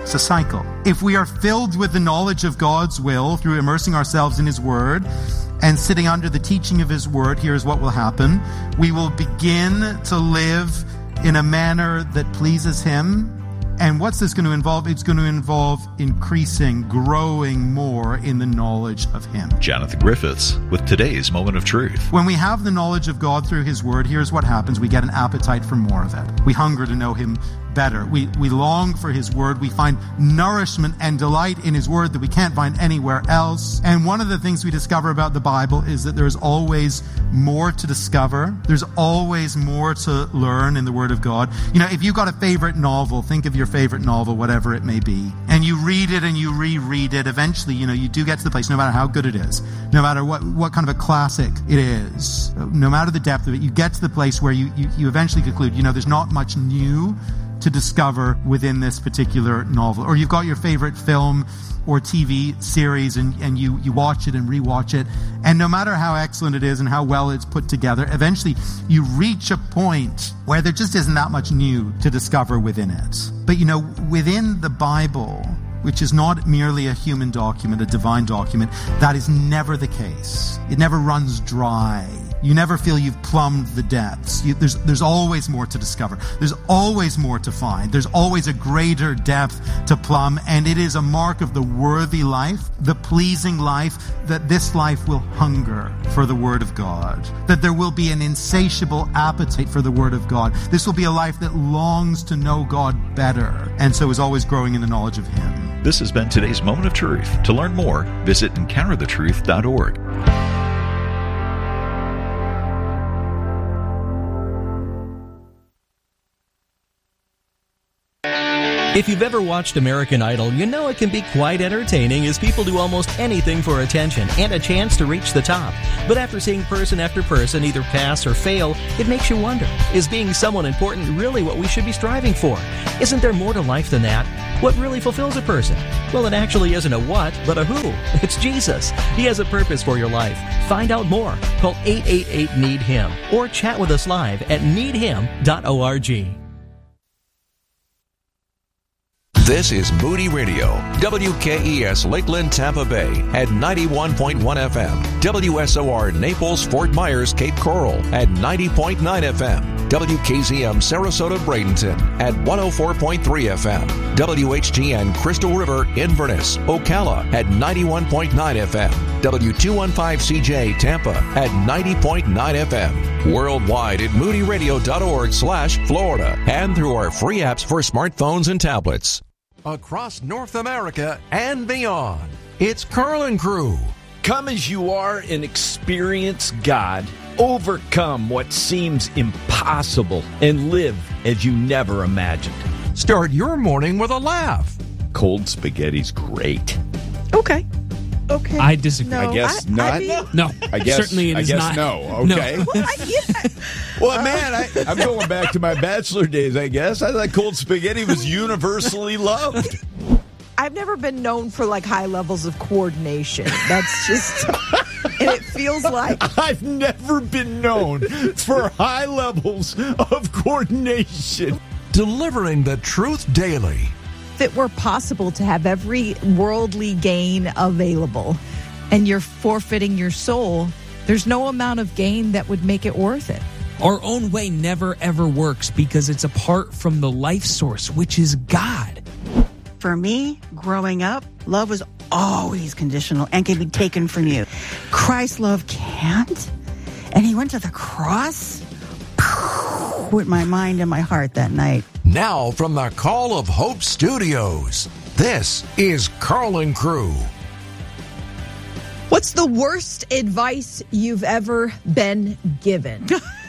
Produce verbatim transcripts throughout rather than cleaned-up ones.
It's a cycle. If we are filled with the knowledge of God's will through immersing ourselves in His Word and sitting under the teaching of His Word, here's what will happen. We will begin to live in a manner that pleases Him. And what's this going to involve? It's going to involve increasing, growing more in the knowledge of Him. Jonathan Griffiths with today's Moment of Truth. When we have the knowledge of God through His Word, here's what happens. We get an appetite for more of it. We hunger to know Him better. We we long for His Word. We find nourishment and delight in His Word that we can't find anywhere else. And one of the things we discover about the Bible is that there's always more to discover. There's always more to learn in the Word of God. You know, if you've got a favorite novel, think of your favorite novel, whatever it may be, and you read it and you reread it, eventually, you know, you do get to the place, no matter how good it is, no matter what, what kind of a classic it is, no matter the depth of it, you get to the place where you, you, you eventually conclude, you know, there's not much new to discover within this particular novel. Or you've got your favorite film or T V series and, and you, you watch it and rewatch it. And no matter how excellent it is and how well it's put together, eventually you reach a point where there just isn't that much new to discover within it. But you know, within the Bible, which is not merely a human document, a divine document, that is never the case. It never runs dry. You never feel you've plumbed the depths. You, there's, there's always more to discover. There's always more to find. There's always a greater depth to plumb. And it is a mark of the worthy life, the pleasing life, that this life will hunger for the Word of God. That there will be an insatiable appetite for the Word of God. This will be a life that longs to know God better, and so is always growing in the knowledge of Him. This has been today's Moment of Truth. To learn more, visit encounter the truth dot org. If you've ever watched American Idol, you know it can be quite entertaining as people do almost anything for attention and a chance to reach the top. But after seeing person after person either pass or fail, it makes you wonder, is being someone important really what we should be striving for? Isn't there more to life than that? What really fulfills a person? Well, it actually isn't a what, but a who. It's Jesus. He has a purpose for your life. Find out more. Call eight eight eight, need him or chat with us live at need him dot org. This is Moody Radio, W K E S Lakeland, Tampa Bay at ninety-one point one F M, W S O R Naples, Fort Myers, Cape Coral at ninety point nine F M, W K Z M Sarasota, Bradenton at one oh four point three F M, W H G N Crystal River, Inverness, Ocala at ninety-one point nine F M, W two fifteen C J Tampa at ninety point nine F M, worldwide at moody radio dot org slash Florida, and through our free apps for smartphones and tablets. Across North America and beyond, it's Carl and Crew. Come as you are and experience God. Overcome what seems impossible and live as you never imagined. Start your morning with a laugh. Cold spaghetti's great. Okay. Okay. I disagree. No, I guess I, not. I mean, No, I guess, certainly it I is guess not. no. Okay. No. well, I, yeah. Well, man, I, I'm going back to my bachelor days, I guess. I thought cold spaghetti was universally loved. I've never been known for like high levels of coordination. That's just, and it feels like I've never been known for high levels of coordination. Delivering the truth daily. if it were possible to have every worldly gain available and you're forfeiting your soul, there's no amount of gain that would make it worth it. Our own way never, ever works because it's apart from the life source, which is God. For me, growing up, love was always conditional and can be taken from you. Christ's love can't. And he went to the cross with my mind and my heart that night. Now from the Call of Hope Studios, this is Carl and Crew. What's the worst advice you've ever been given?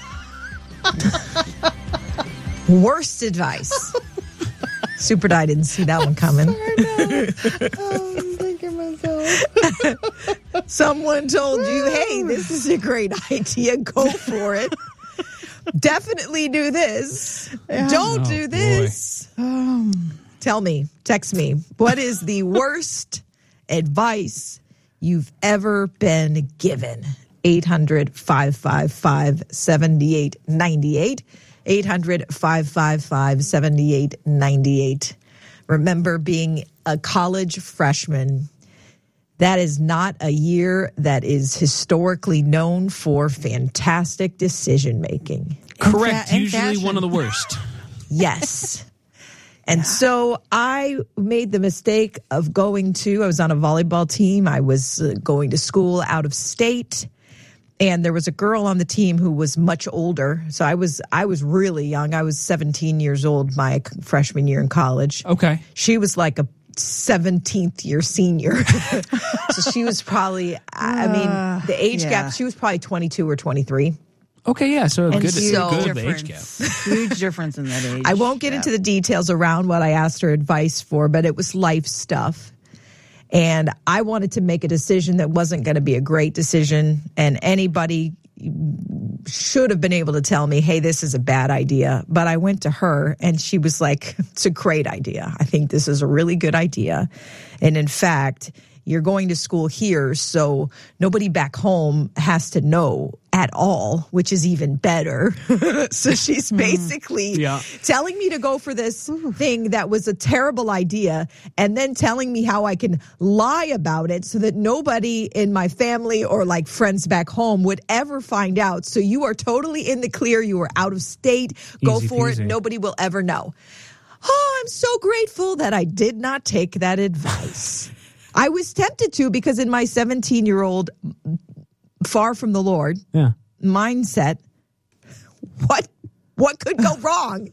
Worst advice. Super Di didn't see that one coming. Oh, I'm thinking myself. Someone told you, hey, this is a great idea. Go for it. Definitely do this. Yeah. Don't oh, do this. Um, tell me, text me. What is the worst advice you've ever been given? eight hundred, five five five, seven eight nine eight. eight hundred, five five five, seven eight nine eight. remember being a college freshman. That is not a year that is historically known for fantastic decision making. Correct. fa- and Usually fashion. one of the worst. Yes. And so I made the mistake of going to, I was on a volleyball team. I was uh, going to school out of state. And there was a girl on the team who was much older. So I was I was really young. I was seventeen years old my freshman year in college. Okay. She was like a seventeenth year senior. So she was probably, I mean, the age yeah. gap, she was probably twenty-two or twenty-three. Okay, yeah, so a And good, so- good age gap. Huge difference in that age. I won't get gap. into the details around what I asked her advice for, but it was life stuff. And I wanted to make a decision that wasn't going to be a great decision. And anybody should have been able to tell me, hey, this is a bad idea. But I went to her and she was like, it's a great idea. I think this is a really good idea. And in fact, you're going to school here, so nobody back home has to know at all, which is even better. So she's basically Yeah. telling me to go for this thing that was a terrible idea and then telling me how I can lie about it so that nobody in my family or like friends back home would ever find out. So you are totally in the clear. You are out of state. Go Easy for peasy. it. Nobody will ever know. Oh, I'm so grateful that I did not take that advice. I was tempted to because in my seventeen-year-old far from the Lord Yeah. mindset, what what could go wrong?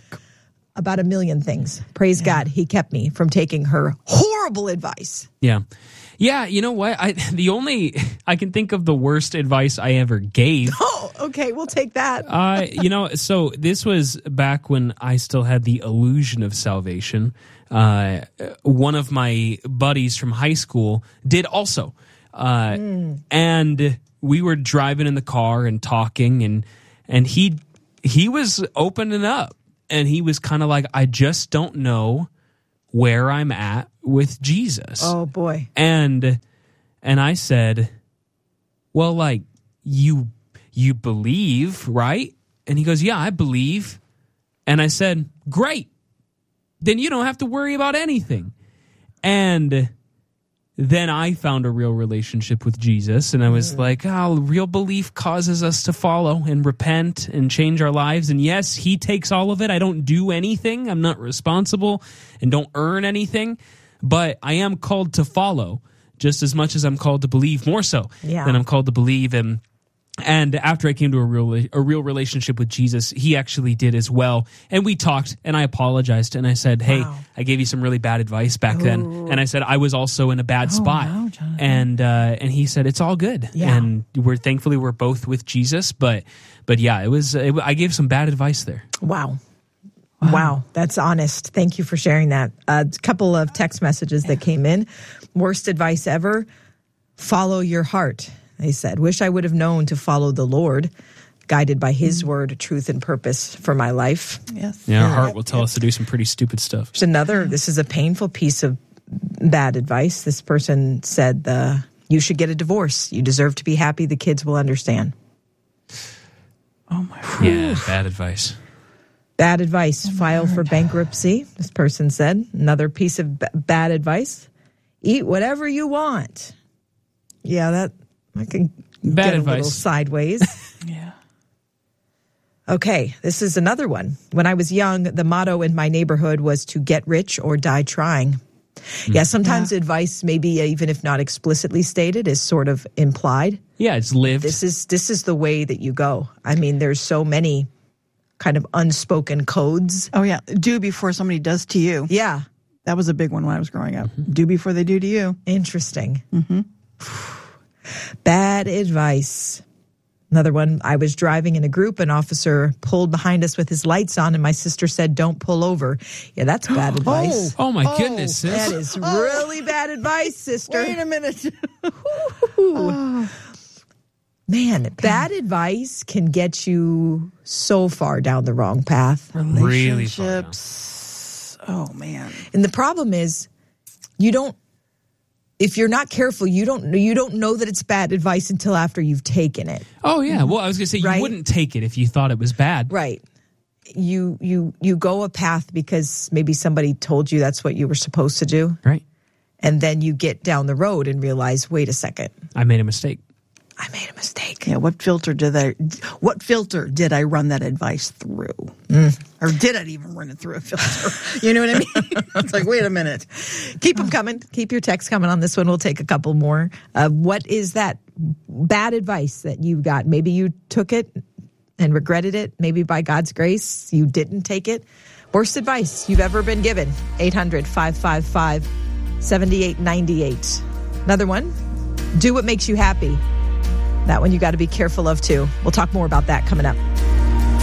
About a million things. Praise God, he kept me from taking her horrible advice. Yeah. Yeah, you know what? I the only I can think of the worst advice I ever gave. Oh, okay, we'll take that. Uh, you know, so this was back when I still had the illusion of salvation. Uh, one of my buddies from high school did also. Uh, Mm. and we were driving in the car and talking and, and he, he was opening up and he was kind of like, I just don't know where I'm at with Jesus. Oh boy. And and I said, well, like, you you believe, right? And he goes, yeah, I believe. And I said, great. Then you don't have to worry about anything. And then I found a real relationship with Jesus, and I was like, oh, real belief causes us to follow and repent and change our lives. And yes, he takes all of it. I don't do anything. I'm not responsible and don't earn anything, but I am called to follow just as much as I'm called to believe, more so Yeah. than I'm called to believe. And And after I came to a real a real relationship with Jesus, he actually did as well. And we talked, and I apologized, and I said, hey, Wow. I gave you some really bad advice back then. And I said, I was also in a bad spot. wow, Jonathan. and uh, and he said, it's all good. Yeah. And we're thankfully we're both with Jesus. But but yeah, it was it, I gave some bad advice there. Wow. Wow, that's honest. Thank you for sharing that. A couple of text messages that came in. Worst advice ever, follow your heart. They said, wish I would have known to follow the Lord, guided by his word, truth, and purpose for my life. Yes. Yeah, our heart will tell us to do some pretty stupid stuff. There's another, this is a painful piece of bad advice. This person said, uh, you should get a divorce. You deserve to be happy. The kids will understand. Oh my God. Yeah, bad advice. Bad advice. File for bankruptcy, this person said. Another piece of b- bad advice. Eat whatever you want. Yeah, that I can Bad get a advice. little sideways. Yeah. Okay, this is another one. When I was young, the motto in my neighborhood was to get rich or die trying. Yeah, sometimes advice, maybe even if not explicitly stated, is sort of implied. Yeah, it's lived. This is this is the way that you go. I mean, there's so many kind of unspoken codes. Oh yeah. Do before somebody does to you. Yeah, That was a big one when I was growing up. Do before they do to you. interesting. Bad advice. Another one, I was driving in a group, an officer pulled behind us with his lights on, and my sister said, don't pull over. Yeah, that's bad advice. oh my goodness, sis. That is really bad advice, sister. Wait a minute. Man, bad advice can get you so far down the wrong path. Really far down. Relationships. Oh man. And the problem is, you don't, if you're not careful, you don't you don't know that it's bad advice until after you've taken it. Oh yeah. Well, I was gonna say you Right? wouldn't take it if you thought it was bad. Right. you you you go a path because maybe somebody told you that's what you were supposed to do. Right. And then you get down the road and realize, wait a second. I made a mistake. I made a mistake. Yeah, what filter did I what filter did I run that advice through? Mm. Or did I even run it through a filter? You know what I mean? It's like, wait a minute. Keep them coming. Keep your texts coming on this one. We'll take a couple more. Uh, what is that bad advice that you got? Maybe you took it and regretted it. Maybe by God's grace, you didn't take it. Worst advice you've ever been given. eight hundred, five five five, seven eight nine eight. Another one. Do what makes you happy. That one you got to be careful of, too. We'll talk more about that coming up.